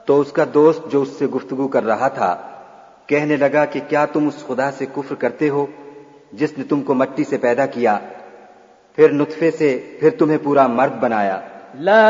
तो उसका दोस्त जो उससे गुफ्तगू कर रहा था कहने लगा कि क्या तुम उस खुदा से कुफ्र करते हो जिसने तुमको मट्टी से पैदा किया, फिर नुत्फे से, फिर तुम्हें पूरा मर्द बनाया।